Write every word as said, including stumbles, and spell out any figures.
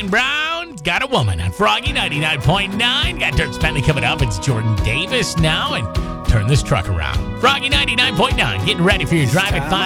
John Brown got a woman on Froggy ninety-nine point nine. Got Dirk Bentley coming up. It's Jordan Davis now, and turn this truck around. Froggy ninety-nine point nine, getting ready for your drive at five.